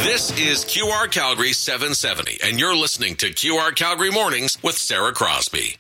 This is QR Calgary 770, and you're listening to QR Calgary Mornings with Sarah Crosby.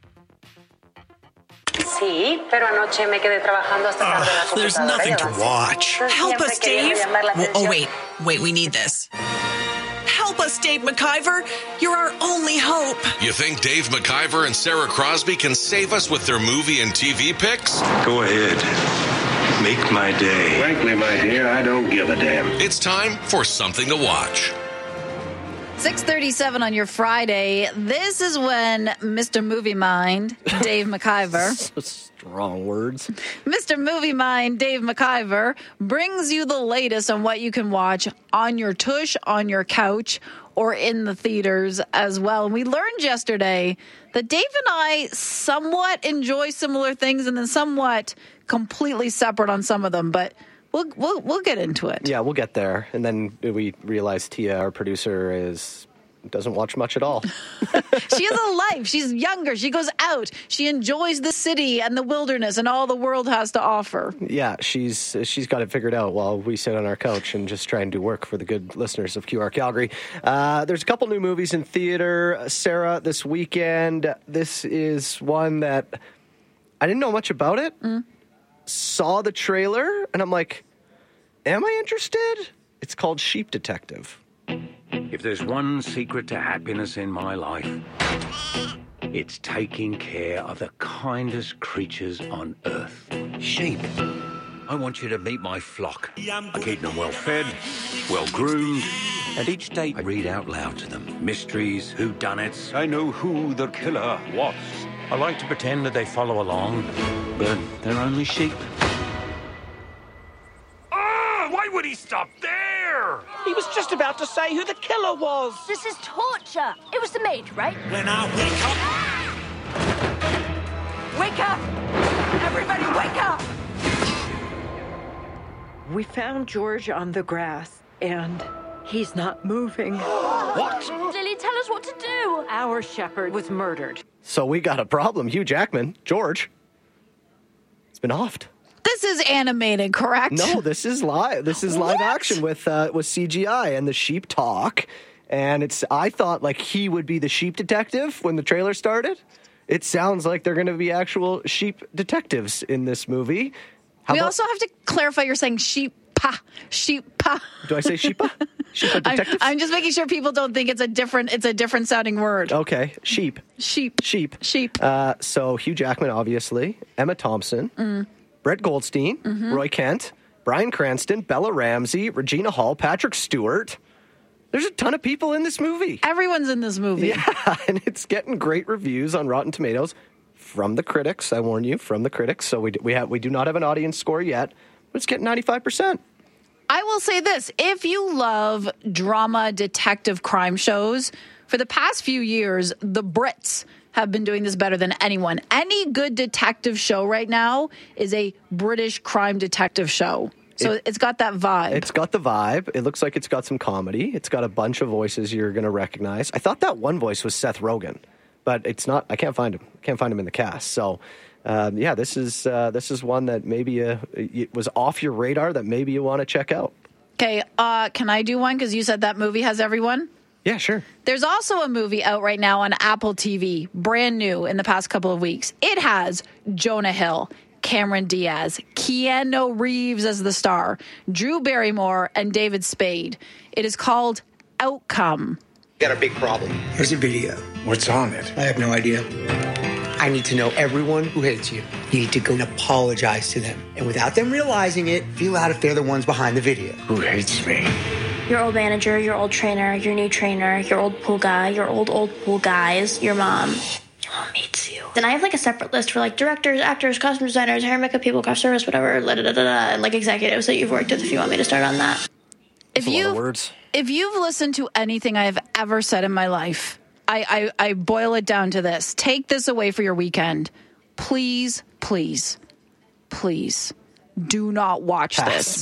Sí, pero anoche me quedé trabajando hasta tarde en la computadora. There's nothing to watch. Help us, Dave. Wait, we need this. Help us, Dave McIver. You're our only hope. You think Dave McIver and Sarah Crosby can save us with their movie and TV picks? Go ahead. Make my day. Frankly, my dear, I don't give a damn. It's time for something to watch. 6:37 on your Friday. This is when Mr. Movie Mind, Dave McIver. Strong words. Mr. Movie Mind, Dave McIver, brings you the latest on what you can watch on your tush, on your couch, or in the theaters as well. And we learned yesterday that Dave and I somewhat enjoy similar things and then somewhat completely separate on some of them, but we'll get into it. Yeah, we'll get there. And then we realize Tia, our producer, doesn't watch much at all. She has a life. She's younger. She goes out. She enjoys the city and the wilderness and all the world has to offer. Yeah, she's got it figured out while we sit on our couch and just try and do work for the good listeners of QR Calgary. There's a couple new movies in theater, Sarah, this weekend. This is one that I didn't know much about it. Saw the trailer, and I'm like, am I interested? It's called Sheep Detective. If there's one secret to happiness in my life, it's taking care of the kindest creatures on earth. Sheep. I want you to meet my flock. I keep them well fed, well groomed, and each day I read out loud to them mysteries, whodunits. I know who the killer was. I like to pretend that they follow along, but they're only sheep. Why would he stop there? He was just about to say who the killer was. This is torture. It was the maid, right? When I wake up... Wake up! Everybody wake up! We found George on the grass, and he's not moving. What? Lily, tell us what to do. Our shepherd was murdered. So we got a problem. Hugh Jackman, George, it's been offed. This is animated, correct? No, this is live. This is live action with CGI and the sheep talk. And I thought like he would be the sheep detective when the trailer started. It sounds like they're going to be actual sheep detectives in this movie. We also have to clarify you're saying sheep-pa. Do I say sheep-pa? Sheep detectives? I'm just making sure people don't think it's a different sounding word. Okay, sheep. So Hugh Jackman, obviously, Emma Thompson, Brett Goldstein, Roy Kent, Bryan Cranston, Bella Ramsey, Regina Hall, Patrick Stewart. There's a ton of people in this movie. Everyone's in this movie. Yeah, and it's getting great reviews on Rotten Tomatoes from the critics. I warn you, from the critics. So we do not have an audience score yet, but it's getting 95%. I will say this. If you love drama, detective crime shows, for the past few years, the Brits have been doing this better than anyone. Any good detective show right now is a British crime detective show. So it's got that vibe. It's got the vibe. It looks like it's got some comedy. It's got a bunch of voices you're going to recognize. I thought that one voice was Seth Rogen, but it's not. I can't find him. Can't find him in the cast. So, this is one that maybe it was off your radar that maybe you want to check out. Okay, can I do one? Because you said that movie has everyone. Yeah, sure. There's also a movie out right now on Apple TV, brand new in the past couple of weeks. It has Jonah Hill, Cameron Diaz, Keanu Reeves as the star, Drew Barrymore, and David Spade. It is called Outcome. Got a big problem. Here's a video. What's on it? I have no idea. I need to know everyone who hates you. You need to go and apologize to them. And without them realizing it, feel out if they're the ones behind the video. Who hates me? Your old manager, your old trainer, your new trainer, your old pool guy, your old pool guys, your mom. Your mom hates you. Then I have like a separate list for like directors, actors, costume designers, hair, makeup people, craft service, whatever, and like executives that you've worked with if you want me to start on that. If you've listened to anything I have ever said in my life, I boil it down to this. Take this away for your weekend. Please, please, please do not watch this.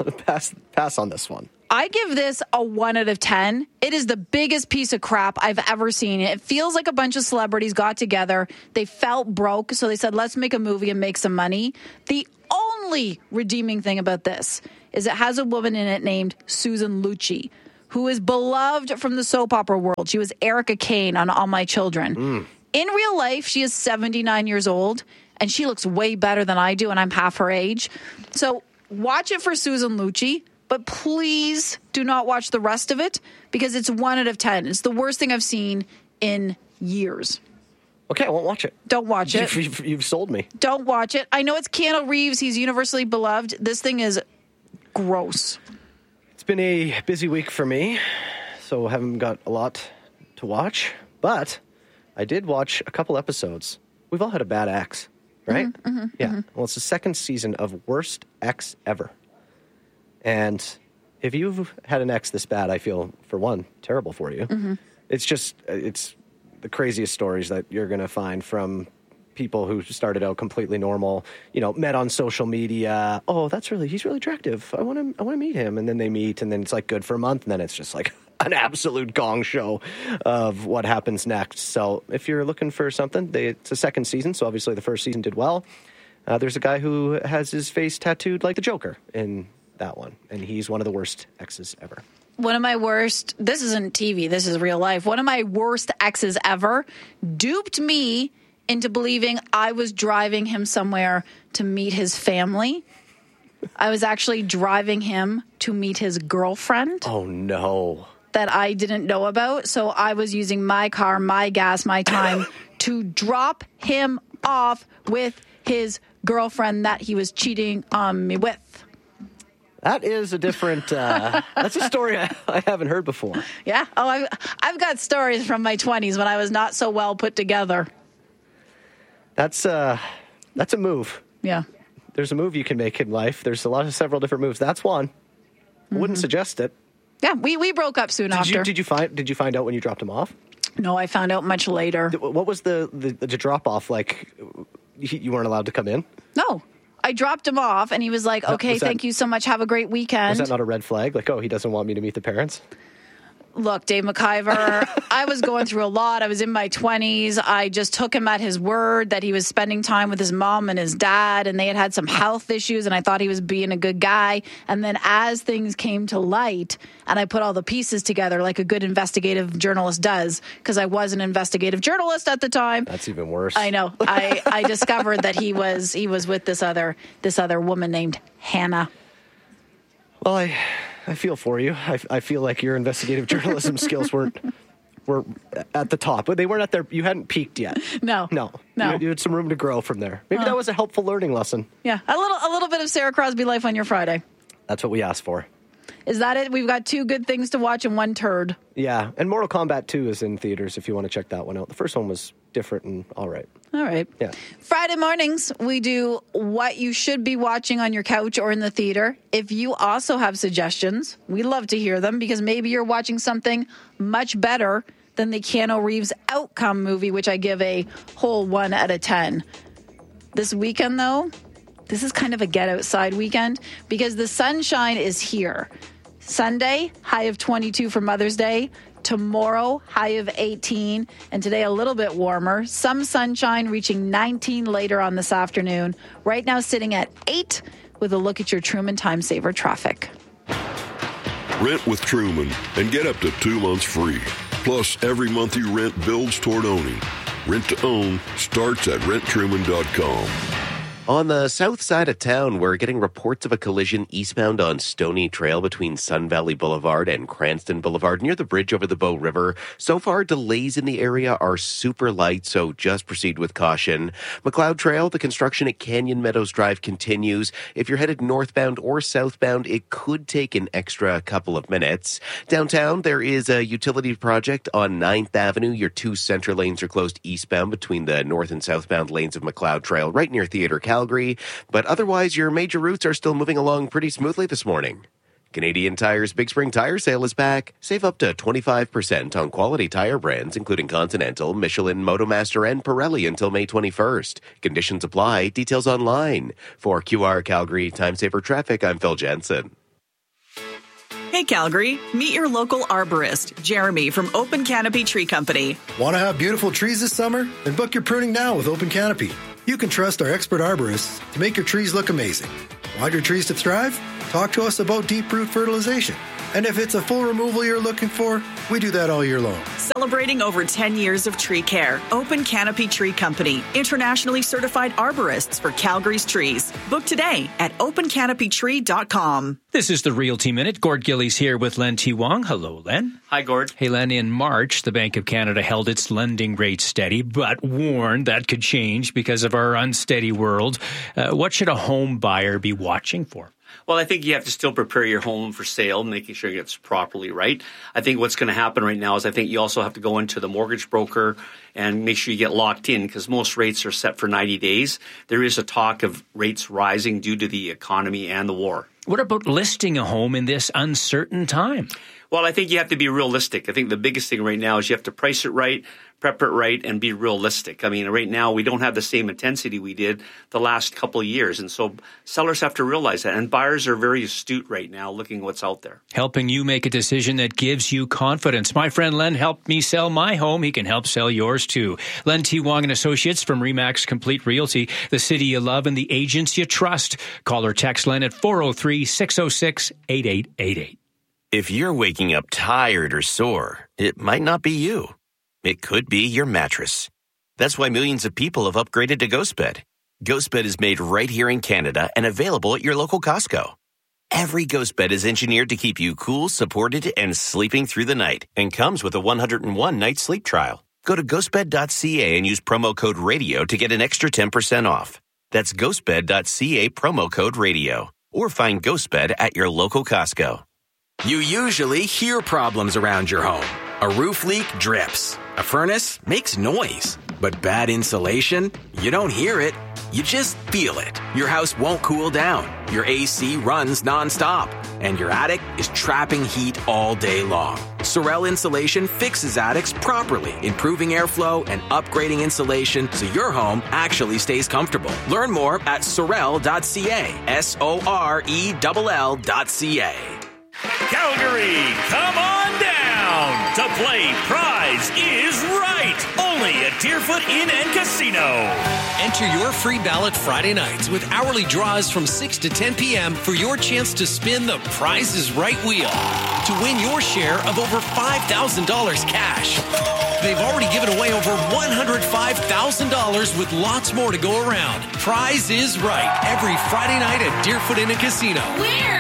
Pass on this one. I give this a 1 out of 10. It is the biggest piece of crap I've ever seen. It feels like a bunch of celebrities got together. They felt broke, so they said, let's make a movie and make some money. The only redeeming thing about this is it has a woman in it named Susan Lucci. who is beloved from the soap opera world. She was Erica Kane on All My Children. In real life, she is 79 years old, and she looks way better than I do, and I'm half her age. So watch it for Susan Lucci, but please do not watch the rest of it because it's 1 out of 10. It's the worst thing I've seen in years. Okay, I won't watch it. Don't watch it. You've sold me. Don't watch it. I know it's Keanu Reeves. He's universally beloved. This thing is gross. It's been a busy week for me, so I haven't got a lot to watch, but I did watch a couple episodes. We've all had a bad ex, right? Well, it's the second season of Worst Ex Ever. And if you've had an ex this bad, I feel, for one, terrible for you. It's the craziest stories that you're going to find from people who started out completely normal, met on social media. Oh, he's really attractive. I want to meet him. And then they meet, and then it's like good for a month. And then it's just like an absolute gong show of what happens next. So if you're looking for something, it's a second season. So obviously the first season did well. There's a guy who has his face tattooed like the Joker in that one. And he's one of the worst exes ever. One of my worst, this isn't TV, this is real life. One of my worst exes ever duped me into believing I was driving him somewhere to meet his family. I was actually driving him to meet his girlfriend. Oh, no. That I didn't know about. So I was using my car, my gas, my time to drop him off with his girlfriend that he was cheating on me with. That is a different, that's a story I haven't heard before. Yeah. Oh, I've got stories from my 20s when I was not so well put together. That's a move. Yeah. There's a move you can make in life. There's several different moves. That's one. Wouldn't suggest it. Yeah, we broke up soon after. Did you find out when you dropped him off? No, I found out much later. What was the drop off like? You weren't allowed to come in? No. I dropped him off, and he was like, okay, thank you so much. Have a great weekend. Was that not a red flag? Like, oh, he doesn't want me to meet the parents? Look, Dave McIver, I was going through a lot. I was in my 20s. I just took him at his word that he was spending time with his mom and his dad, and they had some health issues, and I thought he was being a good guy. And then as things came to light, and I put all the pieces together like a good investigative journalist does, because I was an investigative journalist at the time. That's even worse. I know. I discovered that he was with this other woman named Hannah. Well, I feel for you. I feel like your investigative journalism skills were at the top, but they weren't at their. You hadn't peaked yet. No. You had some room to grow from there. Maybe that was a helpful learning lesson. Yeah, a little bit of Sarah Crosby life on your Friday. That's what we asked for. Is that it? We've got 2 good things to watch and 1 turd. Yeah, and Mortal Kombat 2 is in theaters if you want to check that one out. The first one was different and all right. All right. Yeah. Friday mornings, we do what you should be watching on your couch or in the theater. If you also have suggestions, we love to hear them because maybe you're watching something much better than the Keanu Reeves Outcome movie, which I give a whole 1 out of 10. This weekend, though, this is kind of a get outside weekend because the sunshine is here. Sunday, high of 22 for Mother's Day. Tomorrow, high of 18. And today, a little bit warmer. Some sunshine reaching 19 later on this afternoon. Right now, sitting at 8 with a look at your Truman Time Saver traffic. Rent with Truman and get up to 2 months free. Plus, every month you rent builds toward owning. Rent to own starts at renttruman.com. On the south side of town, we're getting reports of a collision eastbound on Stony Trail between Sun Valley Boulevard and Cranston Boulevard near the bridge over the Bow River. So far, delays in the area are super light, so just proceed with caution. McLeod Trail, the construction at Canyon Meadows Drive continues. If you're headed northbound or southbound, it could take an extra couple of minutes. Downtown, there is a utility project on 9th Avenue. Your 2 center lanes are closed eastbound between the north and southbound lanes of McLeod Trail, right near Theatre Calgary, but otherwise your major routes are still moving along pretty smoothly this morning. Canadian Tire's Big Spring Tire Sale is back. Save up to 25% on quality tire brands, including Continental, Michelin, Motomaster, and Pirelli until May 21st. Conditions apply. Details online. For QR Calgary Time Saver Traffic, I'm Phil Jensen. Hey, Calgary, meet your local arborist, Jeremy from Open Canopy Tree Company. Want to have beautiful trees this summer? Then book your pruning now with Open Canopy. You can trust our expert arborists to make your trees look amazing. Want your trees to thrive? Talk to us about deep root fertilization. And if it's a full removal you're looking for, we do that all year long. Celebrating over 10 years of tree care. Open Canopy Tree Company. Internationally certified arborists for Calgary's trees. Book today at opencanopytree.com. This is the Realty Minute. Gord Gillies here with Len T. Wong. Hello, Len. Hi, Gord. Hey, Len, in March, the Bank of Canada held its lending rate steady, but warned that could change because of our unsteady world. What should a home buyer be watching for? Well, I think you have to still prepare your home for sale, making sure it's properly right. I think what's going to happen right now is I think you also have to go into the mortgage broker and make sure you get locked in because most rates are set for 90 days. There is a talk of rates rising due to the economy and the war. What about listing a home in this uncertain time? Well, I think you have to be realistic. I think the biggest thing right now is you have to price it right, prep it right, and be realistic. I mean, right now we don't have the same intensity we did the last couple of years. And so sellers have to realize that. And buyers are very astute right now looking at what's out there. Helping you make a decision that gives you confidence. My friend Len helped me sell my home. He can help sell yours too. Len T. Wong and Associates from RE/MAX Complete Realty, the city you love and the agents you trust. Call or text Len at 403-606-8888. If you're waking up tired or sore, it might not be you. It could be your mattress. That's why millions of people have upgraded to GhostBed. GhostBed is made right here in Canada and available at your local Costco. Every GhostBed is engineered to keep you cool, supported, and sleeping through the night and comes with a 101-night sleep trial. Go to ghostbed.ca and use promo code RADIO to get an extra 10% off. That's ghostbed.ca promo code RADIO. Or find GhostBed at your local Costco. You usually hear problems around your home. A roof leak drips. A furnace makes noise. But bad insulation? You don't hear it. You just feel it. Your house won't cool down. Your AC runs nonstop. And your attic is trapping heat all day long. Sorel Insulation fixes attics properly, improving airflow and upgrading insulation so your home actually stays comfortable. Learn more at sorel.ca. SORELL.ca. Calgary, come on down to play Prize is Right, only at Deerfoot Inn and Casino. Enter your free ballot Friday nights with hourly draws from 6 to 10 p.m. for your chance to spin the Prize is Right wheel to win your share of over $5,000 cash. They've already given away over $105,000 with lots more to go around. Prize is Right every Friday night at Deerfoot Inn and Casino. Winner!